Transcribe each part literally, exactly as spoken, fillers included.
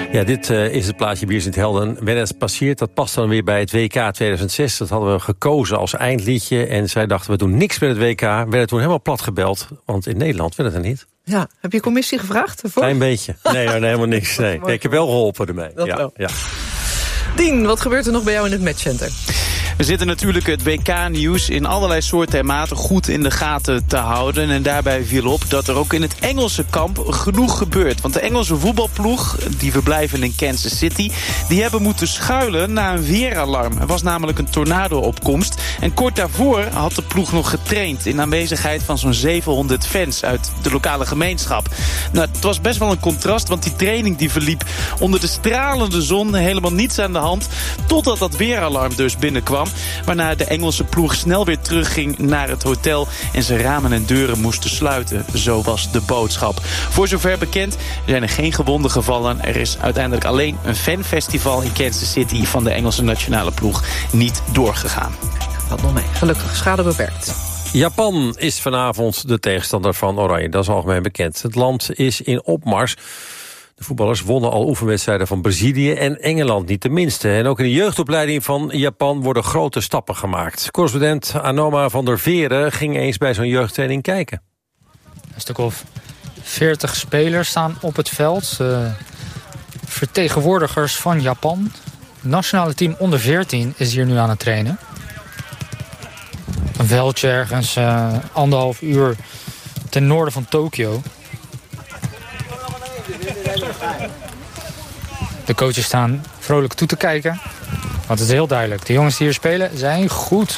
Ja, dit uh, is het plaatje Biers in het Helden. Wenn het passeert, dat past dan weer bij het W K tweeduizend zes. Dat hadden we gekozen als eindliedje. En zij dachten, we doen niks met het W K. Werden toen helemaal plat gebeld, want in Nederland werd het er niet. Ja, heb je commissie gevraagd ervoor? Klein beetje. Nee, nee, helemaal niks. Nee. Nee, ik heb wel geholpen ermee. Dat ja, wel. Ja. Dien, wat gebeurt er nog bij jou in het matchcenter? We zitten natuurlijk het W K-nieuws in allerlei soorten en maten goed in de gaten te houden. En daarbij viel op dat er ook in het Engelse kamp genoeg gebeurt. Want de Engelse voetbalploeg, die verblijven in Kansas City, die hebben moeten schuilen na een weeralarm. Er was namelijk een tornado-opkomst. En kort daarvoor had de ploeg nog getraind in aanwezigheid van zo'n zevenhonderd fans uit de lokale gemeenschap. Nou, het was best wel een contrast, want die training die verliep onder de stralende zon, helemaal niets aan de hand, totdat dat weeralarm dus binnenkwam. Waarna de Engelse ploeg snel weer terugging naar het hotel en zijn ramen en deuren moesten sluiten. Zo was de boodschap. Voor zover bekend zijn er geen gewonden gevallen. Er is uiteindelijk alleen een fanfestival in Kansas City van de Engelse nationale ploeg niet doorgegaan. Wat nog mee. Gelukkig, schade beperkt. Japan is vanavond de tegenstander van Oranje. Dat is algemeen bekend. Het land is in opmars. De voetballers wonnen al oefenwedstrijden van Brazilië en Engeland niet de minste. En ook in de jeugdopleiding van Japan worden grote stappen gemaakt. Correspondent Anoma van der Veren ging eens bij zo'n jeugdtraining kijken. Een stuk of veertig spelers staan op het veld. Uh, vertegenwoordigers van Japan. Het nationale team onder veertien is hier nu aan het trainen. Een veldje ergens uh, anderhalf uur ten noorden van Tokio. De coaches staan vrolijk toe te kijken. Want het is heel duidelijk. De jongens die hier spelen zijn goed.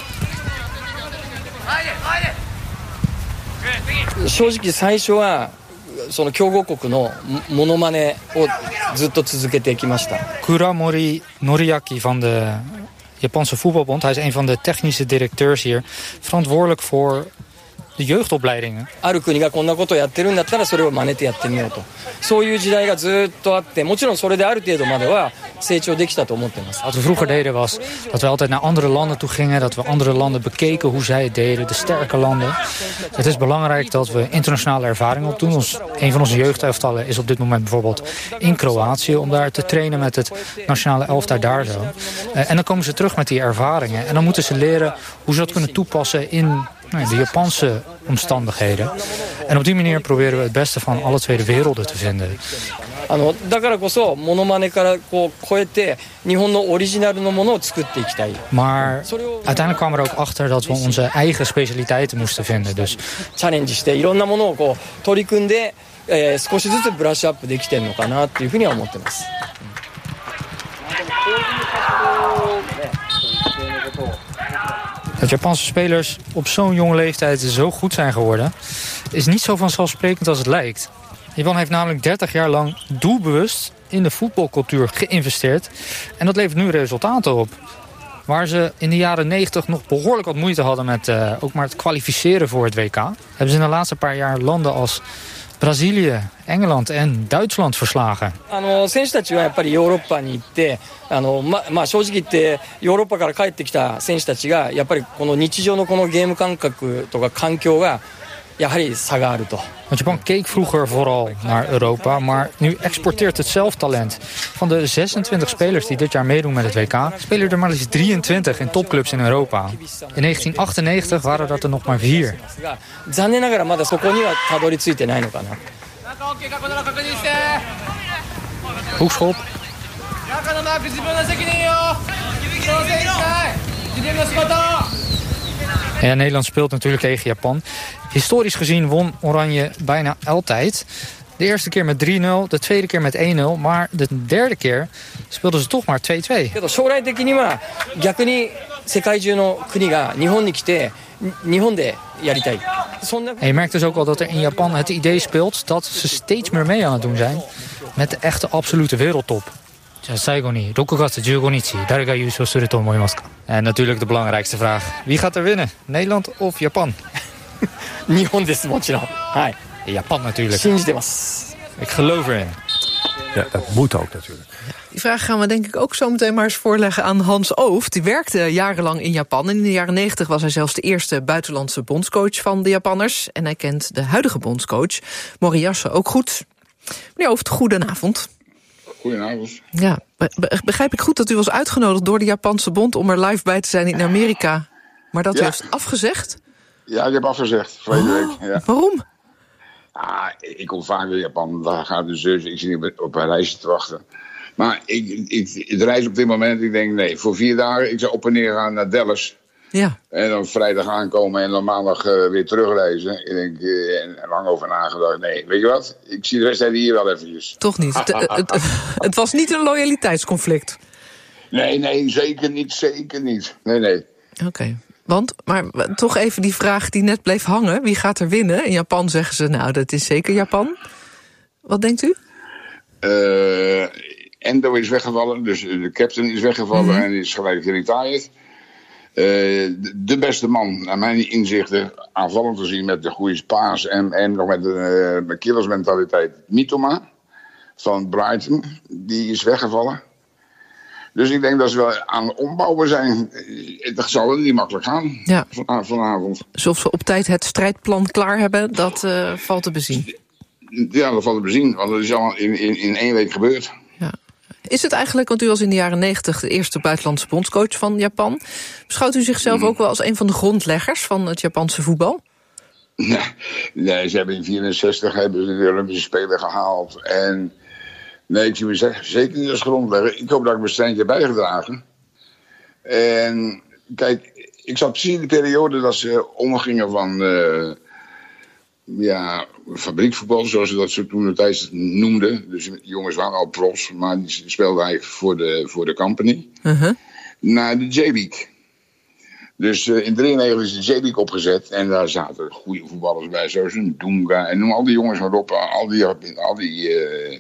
正直最初はその強豪国のモノマネをずっと続けてきました。 Kuramori Noriaki van de Japanse voetbalbond. Hij is een van de technische directeurs hier. Verantwoordelijk voor de jeugdopleidingen. ある国がこんなことをやってるんだったらそれを真似てやってみようと。そういう時代がずっとあって、もちろんそれである程度までは成長できたと思ってます。 Wat we vroeger deden was dat we altijd naar andere landen toe gingen. Dat we andere landen bekeken hoe zij het deden. De sterke landen. Het is belangrijk dat we internationale ervaring opdoen. Ons, een van onze jeugdelftallen is op dit moment bijvoorbeeld in Kroatië. Om daar te trainen met het nationale elftal daar zo. Uh, en dan komen ze terug met die ervaringen. En dan moeten ze leren hoe ze dat kunnen toepassen in de Japanse omstandigheden. En op die manier proberen we het beste van alle twee de werelden te vinden. あのだからこそモノマネからこう超えて日本のオリジナルのものを作っていきたい。 Maar uiteindelijk kwamen we er ook achter dat we onze eigen specialiteiten moesten vinden. Dus チャレンジしていろんなものをこう取り組んで、えー、少しずつブラッシュアップできてるのかなっていうふうには思ってます。 Dat Japanse spelers op zo'n jonge leeftijd zo goed zijn geworden is niet zo vanzelfsprekend als het lijkt. Japan heeft namelijk dertig jaar lang doelbewust in de voetbalcultuur geïnvesteerd. En dat levert nu resultaten op. Waar ze in de jaren negentig nog behoorlijk wat moeite hadden met uh, ook maar het kwalificeren voor het W K, hebben ze in de laatste paar jaar landen als Brazilië, Engeland en Duitsland verslagen. あの選手たちはやっぱりヨーロッパに行って、あのままあ正直言ってヨーロッパから帰ってきた選手たちがやっぱりこの日常のこのゲーム感覚とか環境がやはり差があると。 Want Japan keek vroeger vooral naar Europa, maar nu exporteert het zelf talent. Van de zesentwintig spelers die dit jaar meedoen met het W K, spelen er maar liefst drieëntwintig in topclubs in Europa. In negentien achtennegentig waren dat er nog maar vier. 残念ながらまだそこにはたどり着いてないのかな。 Hoekschop. Ja, Nederland speelt natuurlijk tegen Japan. Historisch gezien won Oranje bijna altijd. De eerste keer met drie nul, de tweede keer met één nul. Maar de derde keer speelden ze toch maar twee twee. 将来的には逆に世界中の国が日本に来て日本でやりたい。 En je merkt dus ook al dat er in Japan het idee speelt dat ze steeds meer mee aan het doen zijn met de echte absolute wereldtop. En natuurlijk de belangrijkste vraag. Wie gaat er winnen? Nederland of Japan? Japan natuurlijk. Ik geloof erin. Ja, dat moet ook natuurlijk. Die vraag gaan we denk ik ook zo meteen maar eens voorleggen aan Hans Ooft. Die werkte jarenlang in Japan. En in de jaren negentig was hij zelfs de eerste buitenlandse bondscoach van de Japanners. En hij kent de huidige bondscoach, Moriyasu, ook goed. Meneer Ooft, goedenavond. Goedenavond. Ja, begrijp ik goed dat u was uitgenodigd door de Japanse bond om er live bij te zijn in Amerika, maar dat u ja. heeft afgezegd? Ja, ik heb afgezegd, verleden oh, week. Ja. Waarom? Ah, ik kom vaak in Japan, daar gaat de zus, ik zit niet op een reisje te wachten. Maar ik, ik, ik reis op dit moment, ik denk nee, voor vier dagen, ik zou op en neer gaan naar Dallas. Ja. En dan vrijdag aankomen en dan maandag uh, weer terugreizen. Ik denk, uh, en lang over nagedacht, nee, weet je wat? Ik zie de wedstrijd hier wel eventjes. Toch niet? het, het, het, het was niet een loyaliteitsconflict? Nee, nee, zeker niet, zeker niet. Nee, nee. Oké. Okay. Want, maar toch even die vraag die net bleef hangen. Wie gaat er winnen? In Japan zeggen ze, nou, dat is zeker Japan. Wat denkt u? Uh, Endo is weggevallen, dus de captain is weggevallen mm-hmm. en is gelijk geretired. Uh, de, de beste man, naar mijn inzichten, aanvallend te zien met de goede paas en, en nog met de uh, killersmentaliteit. Mitoma van Brighton, die is weggevallen. Dus ik denk dat ze wel aan het ombouwen zijn. Dat zal niet makkelijk gaan ja. van, vanavond. Alsof ze op tijd het strijdplan klaar hebben, dat uh, valt te bezien. Ja, dat valt te bezien, want dat is al in, in, in één week gebeurd. Ja. Is het eigenlijk, want u was in de jaren negentig de eerste buitenlandse bondscoach van Japan. Beschouwt u zichzelf ook wel als een van de grondleggers van het Japanse voetbal? Nee, nee ze hebben in vierenzestig hebben ze de Olympische Spelen gehaald. En nee, ik zie me zeker niet als grondlegger. Ik hoop dat ik mijn steentje heb bijgedragen. En kijk, ik zat precies in de periode dat ze omgingen van Uh, ja, fabriekvoetbal, zoals ze dat zo toen de tijd noemden. Dus de jongens waren al profs, maar die speelden eigenlijk voor de, voor de company. Uh-huh. Naar de J-League. Dus uh, in drieënnegentig is de J-League opgezet. En daar zaten goede voetballers bij, zoals een Dunga. En noem al die jongens maar op. Al die, al die uh,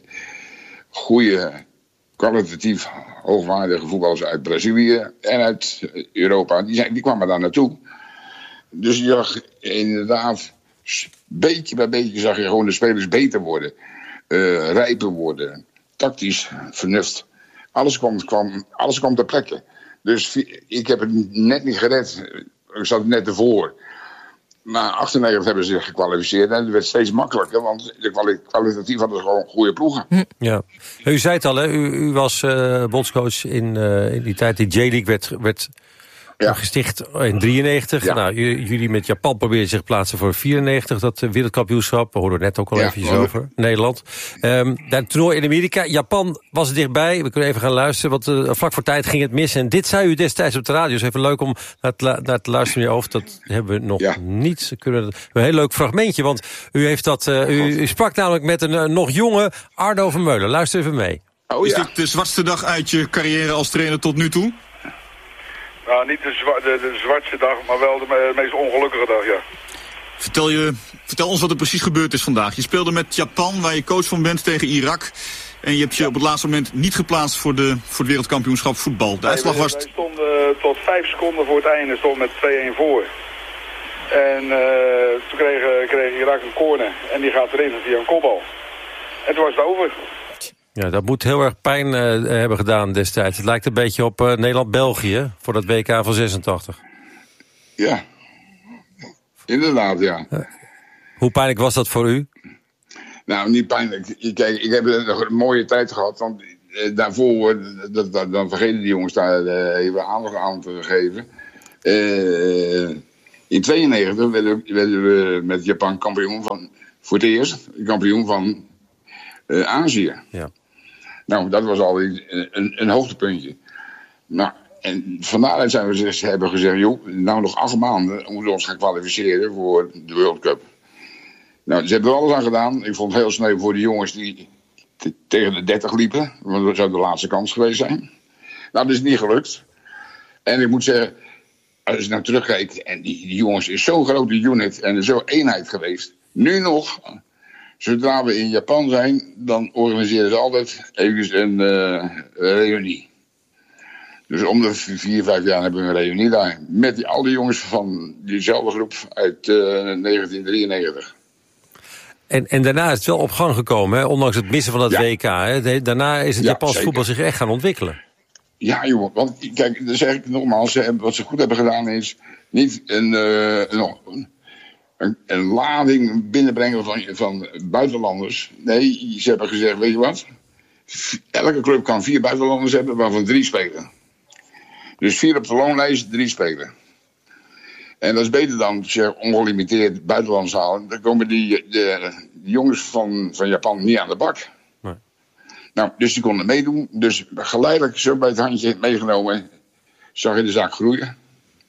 goede, kwalitatief hoogwaardige voetballers uit Brazilië en uit Europa. Die, zijn, die kwamen daar naartoe. Dus je zag inderdaad, beetje bij beetje zag je gewoon de spelers beter worden. Uh, rijper worden. Tactisch, vernuft. Alles kwam, kwam, alles kwam ter plekke. Dus ik heb het net niet gered. Ik zat net ervoor. Maar achtennegentig hebben ze zich gekwalificeerd. En het werd steeds makkelijker. Want de kwali- kwalitatief hadden ze gewoon goede ploegen. Ja. U zei het al, hè? U, u was uh, bondscoach in, uh, in die tijd. Die J-League werd, werd ja. gesticht in drieënnegentig. Ja. Nou, j- jullie met Japan probeerden zich te plaatsen voor vierennegentig. Dat uh, wereldkampioenschap. We hoorden net ook al ja, even iets over. Nederland. Um, dat toernooi in Amerika. Japan was er dichtbij. We kunnen even gaan luisteren. Want uh, vlak voor tijd ging het mis. En dit zei u destijds op de radio. Dus even leuk om naar te, naar te luisteren in je hoofd. Dat hebben we nog ja. niet. Kunnen, een heel leuk fragmentje. Want u, heeft dat, uh, u, u sprak namelijk met een uh, nog jonge Ardo Vermeulen. Luister even mee. Oh, ja. Is dit de zwartste dag uit je carrière als trainer tot nu toe? Nou, niet de, zwa- de, de zwartste dag, maar wel de me- meest ongelukkige dag, ja. Vertel, je, vertel ons wat er precies gebeurd is vandaag. Je speelde met Japan, waar je coach van bent, tegen Irak. En je hebt je op het laatste moment niet geplaatst voor, de, voor het wereldkampioenschap voetbal. De nee, uitslag was... Wij stonden uh, tot vijf seconden voor het einde stonden met twee-een voor. En uh, toen kreeg, kreeg Irak een corner en die gaat erin via een kopbal. En toen was het over. Ja, dat moet heel erg pijn uh, hebben gedaan destijds. Het lijkt een beetje op uh, Nederland-België voor dat W K van zesentachtig. Ja, inderdaad, ja. Uh, hoe pijnlijk was dat voor u? Nou, niet pijnlijk. Kijk, ik heb een mooie tijd gehad. Want uh, daarvoor, dat, dat, dan vergeten die jongens daar uh, even aandacht aan te geven. Uh, in tweeënnegentig werden, werden we met Japan kampioen van, voor het eerst, kampioen van uh, Azië. Ja. Nou, dat was al een, een, een hoogtepuntje. Nou, en vandaar zijn we dus, hebben gezegd, joh, nou nog acht maanden moeten we ons gaan kwalificeren voor de World Cup. Nou, ze hebben er alles aan gedaan. Ik vond het heel sneu voor de jongens die t- tegen de dertig liepen. Want dat zou de laatste kans geweest zijn. Nou, dat is niet gelukt. En ik moet zeggen, als je nou terugkijkt, en die, die jongens is zo'n grote unit en zo'n eenheid geweest. Nu nog, zodra we in Japan zijn, dan organiseren ze altijd even een uh, reunie. Dus om de vier, vijf jaar hebben we een reunie daar. Met die, al die jongens van diezelfde groep uit uh, negentien drieënnegentig. En, en daarna is het wel op gang gekomen, hè? Ondanks het missen van het ja. W K. Hè? Daarna is het ja, Japanse voetbal zich echt gaan ontwikkelen. Ja, joh. Want kijk, dan zeg ik nogmaals, ze hebben, wat ze goed hebben gedaan is niet een, uh, een, een, een lading binnenbrengen van, van buitenlanders. Nee, ze hebben gezegd, weet je wat? Elke club kan vier buitenlanders hebben, waarvan drie spelen. Dus vier op de loonlijst, drie spelen. En dat is beter dan zeg, ongelimiteerd buitenlands halen. Dan komen die de, de jongens van, van Japan niet aan de bak. Nee. Nou, dus die konden meedoen. Dus geleidelijk zo bij het handje meegenomen, zag je de zaak groeien.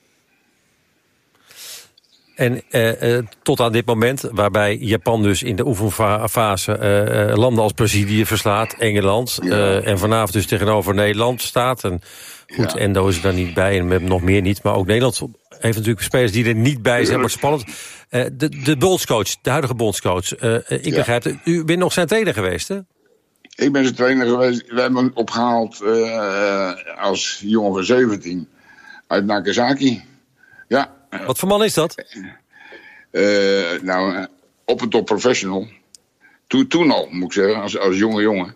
En uh, uh, tot aan dit moment, waarbij Japan dus in de oefenfase uh, uh, landen als Brazilië verslaat, Engeland, ja. uh, en vanavond dus tegenover Nederland staat. En goed, ja. Endo is er dan niet bij en nog meer niet, maar ook Nederland heeft natuurlijk spelers die er niet bij zijn. Wordt spannend. Uh, de, de bondscoach, de huidige bondscoach, uh, ik ja. begrijp het, u bent nog zijn trainer geweest, hè? Ik ben zijn trainer geweest. We hebben hem opgehaald uh, als jongen van zeventien uit Nagasaki. Ja. Wat voor man is dat? Uh, nou, op en top professional. Toen, toen al, moet ik zeggen, als, als jonge jongen.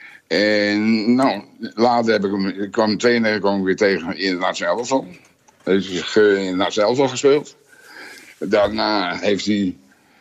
En nou, later heb ik hem, ik kwam tweeënnegentig kwam ik weer tegen in het nationale elftal. Heeft hij in het nationale elftal gespeeld. Daarna heeft hij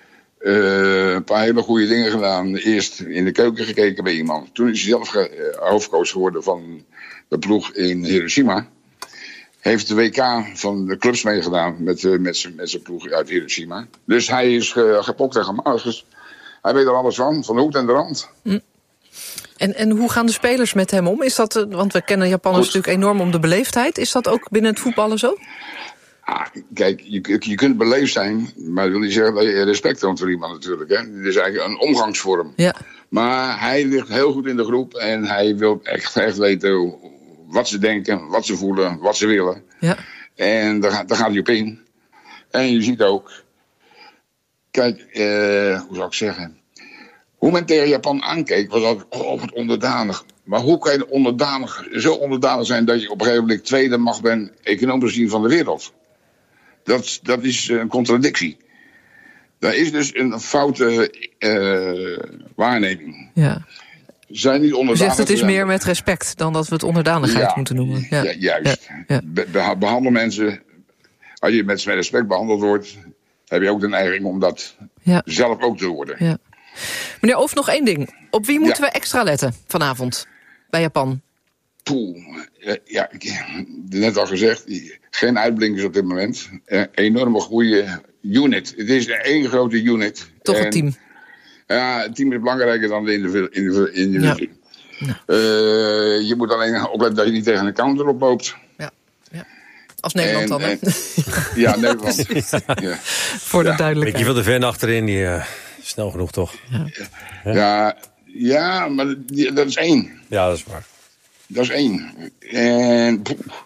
uh, een paar hele goede dingen gedaan. Eerst in de keuken gekeken bij iemand. Toen is hij zelf ge, uh, hoofdcoach geworden van de ploeg in Hiroshima. Heeft de W K van de clubs meegedaan met, uh, met zijn ploeg uit Hiroshima. Dus hij is ge, gepokt en gemaakt. Dus hij weet er alles van, van de hoed en de rand. Mm. En, en hoe gaan de spelers met hem om? Is dat, want we kennen Japanners natuurlijk enorm om de beleefdheid. Is dat ook binnen het voetballen zo? Ah, kijk, je, je kunt beleefd zijn, maar dat wil niet zeggen dat je respect toont voor iemand natuurlijk. Hè? Het is eigenlijk een omgangsvorm. Ja. Maar hij ligt heel goed in de groep en hij wil echt, echt weten wat ze denken, wat ze voelen, wat ze willen. Ja. En daar, daar gaat hij op in. En je ziet ook, kijk, eh, hoe zou ik zeggen, hoe men tegen Japan aankeek, was altijd, oh, wat onderdanig. Maar hoe kan je onderdanig, zo onderdanig zijn dat je op een gegeven moment tweede macht bent, economisch gezien, van de wereld? Dat, dat is een contradictie. Dat is dus een foute uh, waarneming. Ja. Zijn niet onderdanig. U zegt het is meer met respect dan dat we het onderdanigheid ja, moeten noemen. Ja, ja juist. Ja, ja. Be- behandel mensen, als je met respect behandeld wordt, heb je ook de neiging om dat ja. zelf ook te worden. Ja. Meneer Ooft, nog één ding. Op wie moeten ja. we extra letten vanavond bij Japan? Poeh, ja, ik heb net al gezegd, geen uitblinkers op dit moment. Een enorme goede unit. Het is één grote unit. Toch een team. Ja, het team is belangrijker dan de individu. individu. Ja. Ja. Uh, je moet alleen opletten dat je niet tegen een counter oploopt. Ja. Ja. Als Nederland en, dan, hè? En, ja, Nederland. ja. Voor de ja. duidelijkheid. Je van de Ven achterin, die uh, snel genoeg toch? Ja, ja. ja, ja maar die, dat is één. Ja, dat is waar. Dat is één. En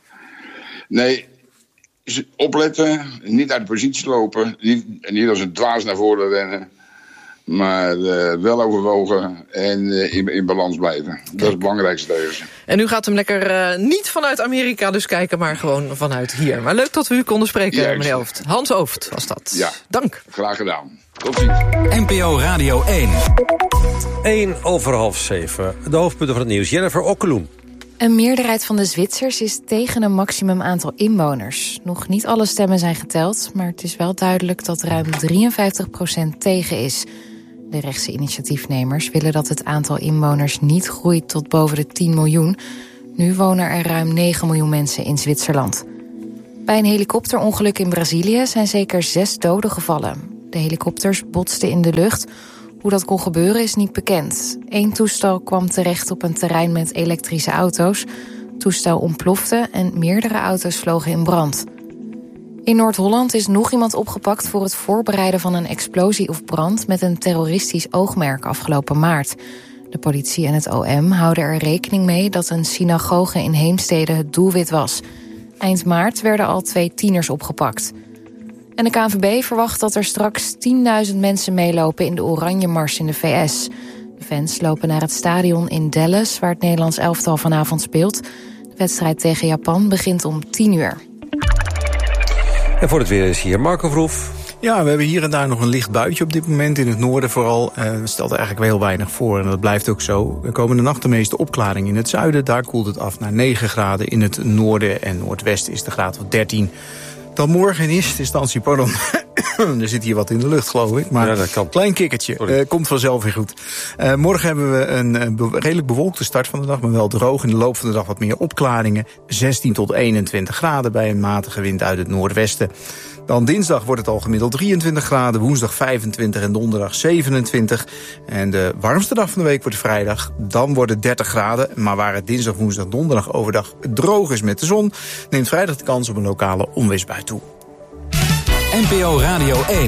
nee, opletten, niet uit de positie lopen, niet, niet als een dwaas naar voren rennen, maar uh, wel overwogen en uh, in, in balans blijven. Kijk. Dat is het belangrijkste tegen ze. En u gaat hem lekker uh, niet vanuit Amerika dus kijken, maar gewoon vanuit hier. Maar leuk dat we u konden spreken, Juist. meneer Ooft. Hans Ooft was dat. Ja. Dank. Graag gedaan. Tot ziens. N P O Radio één. één over half zeven. De hoofdpunten van het nieuws. Jennifer Okkeloen. Een meerderheid van de Zwitsers is tegen een maximum aantal inwoners. Nog niet alle stemmen zijn geteld, maar het is wel duidelijk dat ruim drieënvijftig procent tegen is. De rechtse initiatiefnemers willen dat het aantal inwoners niet groeit tot boven de tien miljoen. Nu wonen er ruim negen miljoen mensen in Zwitserland. Bij een helikopterongeluk in Brazilië zijn zeker zes doden gevallen. De helikopters botsten in de lucht. Hoe dat kon gebeuren is niet bekend. Eén toestel kwam terecht op een terrein met elektrische auto's. Het toestel ontplofte en meerdere auto's vlogen in brand. In Noord-Holland is nog iemand opgepakt voor het voorbereiden van een explosie of brand met een terroristisch oogmerk afgelopen maart. De politie en het O M houden er rekening mee dat een synagoge in Heemstede het doelwit was. Eind maart werden al twee tieners opgepakt. En de K N V B verwacht dat er straks tienduizend mensen meelopen in de Oranje Mars in de V S. De fans lopen naar het stadion in Dallas, waar het Nederlands elftal vanavond speelt. De wedstrijd tegen Japan begint om tien uur. En voor het weer is hier Marco Vroef. Ja, we hebben hier en daar nog een licht buitje op dit moment. In het noorden vooral. Uh, stelt er eigenlijk wel heel weinig voor. En dat blijft ook zo. De komende nacht de meeste opklaring in het zuiden. Daar koelt het af naar negen graden. In het noorden en noordwesten is de graad van dertien. Dan morgen in eerste instantie, pardon, Er zit hier wat in de lucht, geloof ik. Maar ja, dat kan. Klein kikkertje. Uh, komt vanzelf weer goed. Uh, morgen hebben we een uh, be- redelijk bewolkte start van de dag, maar wel droog. In de loop van de dag wat meer opklaringen. zestien tot eenentwintig graden bij een matige wind uit het noordwesten. Dan dinsdag wordt het al gemiddeld drieëntwintig graden. Woensdag vijfentwintig en donderdag zevenentwintig. En de warmste dag van de week wordt vrijdag. Dan wordt het dertig graden. Maar waar het dinsdag, woensdag, donderdag overdag droog is met de zon, neemt vrijdag de kans op een lokale onweersbui toe. N P O Radio één.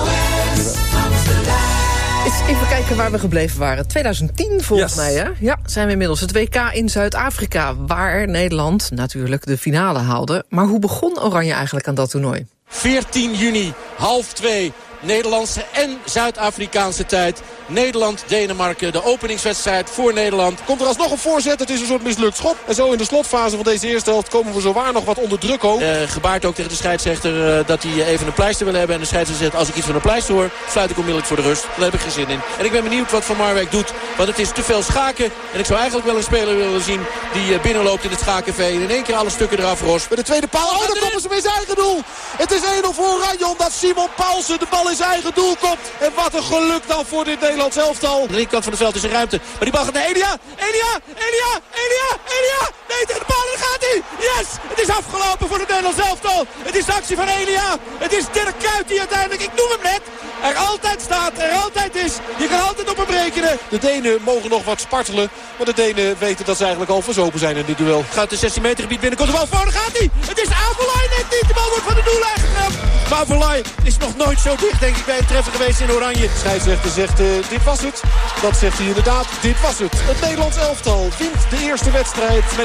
Eens even kijken waar we gebleven waren. twintig tien volgens yes. mij, hè? Ja, zijn we inmiddels. Het W K in Zuid-Afrika, waar Nederland natuurlijk de finale haalde. Maar hoe begon Oranje eigenlijk aan dat toernooi? veertien juni, half twee. Nederlandse en Zuid-Afrikaanse tijd. Nederland-Denemarken, de openingswedstrijd voor Nederland. Komt er alsnog een voorzet, het is een soort mislukt schot. En zo in de slotfase van deze eerste helft komen we zowaar nog wat onder druk ook. Uh, gebaart ook tegen de scheidsrechter uh, dat hij even een pleister wil hebben. En de scheidsrechter zegt, als ik iets van een pleister hoor, fluit ik onmiddellijk voor de rust. Daar heb ik geen zin in. En ik ben benieuwd wat Van Marwijk doet. Want het is te veel schaken. En ik zou eigenlijk wel een speler willen zien die uh, binnenloopt in het schakenvee. En in één keer alle stukken eraf rost. Bij de tweede paal, oh, dan koppen ze weer zijn eigen doel. Het is één nul voor Oranje, omdat Simon Paulsen de bal in zijn eigen doel komt. En wat een geluk dan voor dit Nederlands elftal. Aan de linkerkant van het veld is er ruimte. Maar die bal gaat naar Elia. Elia, Elia, Elia, Elia. Nee, tegen de bal, daar gaat hij. Yes, het is afgelopen voor het Nederlands elftal. Het is de actie van Elia. Het is Dirk Kuyt die uiteindelijk, ik noem hem net, er altijd staat, er altijd is. Je kan altijd op hem rekenen. De Denen mogen nog wat spartelen. Maar de Denen weten dat ze eigenlijk al verzopen zijn in dit duel. Gaat de zestien meter gebied binnen. Komt de bal voor, daar gaat hij. Het is Avelay net niet. De bal wordt van de doellijn getrapt. Maar Avelay is nog nooit zo dicht, denk ik, bij het treffen geweest in Oranje. De scheidsrechter zegt, uh, dit was het. Dat zegt hij inderdaad, dit was het. Het Nederlands elftal wint de eerste wedstrijd met